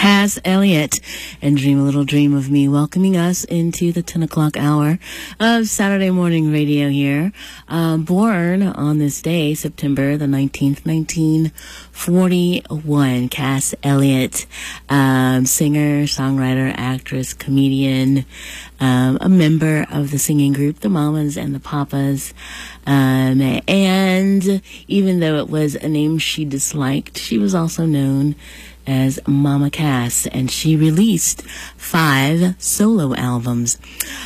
Cass Elliot and Dream a Little Dream of Me, welcoming us into the 10 o'clock hour of Saturday morning radio here. Born on this day, September the 19th, 1941, Cass Elliot, singer, songwriter, actress, comedian, a member of the singing group, the Mamas and the Papas. And even though it was a name she disliked, she was also known as Mama Cass, and she released 5 solo albums.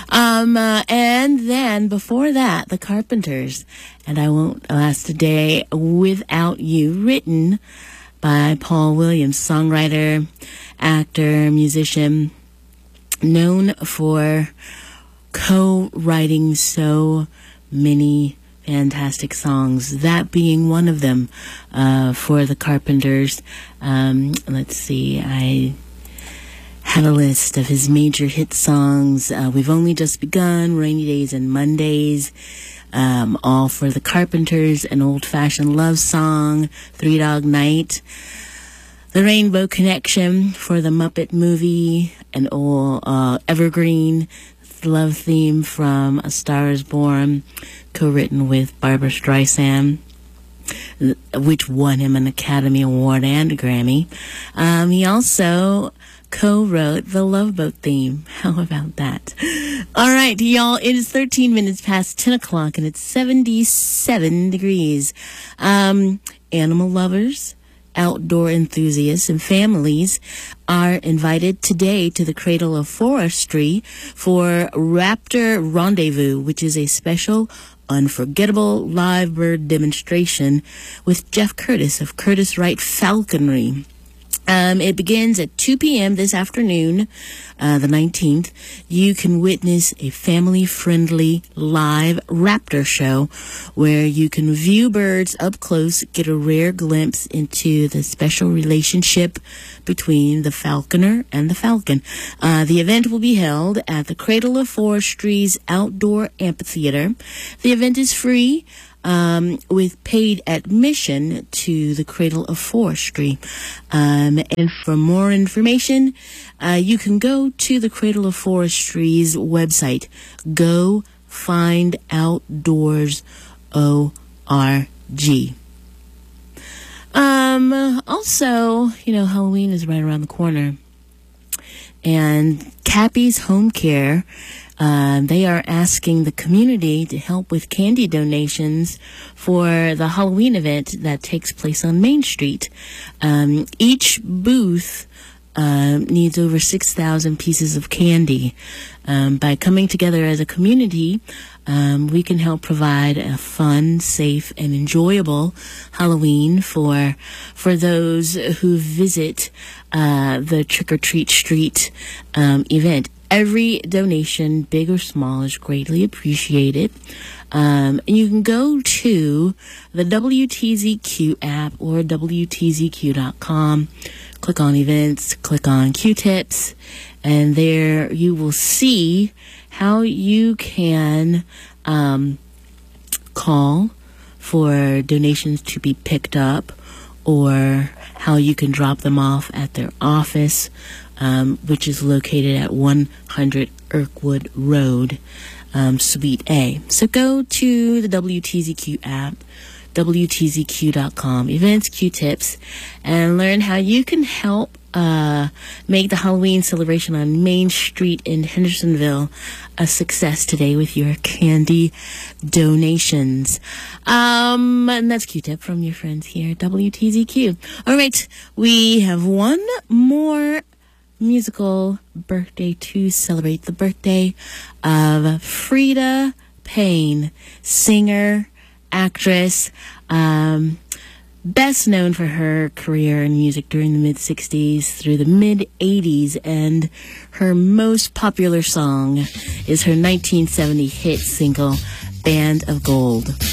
And then before that, the Carpenters, and I Won't Last a Day Without You, written by Paul Williams, songwriter, actor, musician, known for co-writing so many fantastic songs, that being one of them for the Carpenters. Let's see, I had a list of his major hit songs. We've Only Just Begun, Rainy Days and Mondays, all for the Carpenters, An Old-Fashioned Love Song, Three Dog Night, The Rainbow Connection for the Muppet Movie, an old evergreen love theme from A Star Is Born, co-written with Barbra Streisand, which won him an Academy Award and a Grammy. He also co-wrote the Love Boat theme. How about that? All right, y'all, it is 13 minutes past 10 o'clock and it's 77 degrees. Animal lovers, outdoor enthusiasts, and families are invited today to the Cradle of Forestry for Raptor Rendezvous, which is a special, unforgettable live bird demonstration with Jeff Curtis of Curtis Wright Falconry. It begins at 2 p.m. this afternoon, the 19th. You can witness a family-friendly live raptor show where you can view birds up close, get a rare glimpse into the special relationship between the falconer and the falcon. The event will be held at the Cradle of Forestry's Outdoor Amphitheater. The event is free, with paid admission to the Cradle of Forestry. And for more information, you can go to the Cradle of Forestry's website, GoFindOutdoors.org. Also, Halloween is right around the corner. And Cappy's Home Care, they are asking the community to help with candy donations for the Halloween event that takes place on Main Street. Each booth needs over 6,000 pieces of candy. By coming together as a community, we can help provide a fun, safe, and enjoyable Halloween for those who visit the Trick or Treat Street event. Every donation, big or small, is greatly appreciated. And you can go to the WTZQ app or WTZQ.com. Click on events, click on Q-tips, and there you will see how you can call for donations to be picked up, or how you can drop them off at their office, which is located at 100 Irkwood Road, Suite A. So go to the WTZQ app, WTZQ.com, events, Q-tips, and learn how you can help make the Halloween celebration on Main Street in Hendersonville a success today with your candy donations. And that's Q-tip from your friends here at WTZQ. All right, we have one more musical birthday to celebrate, the birthday of Freda Payne, singer, actress, best known for her career in music during the mid-60s through the mid-80s, and her most popular song is her 1970 hit single, Band of Gold.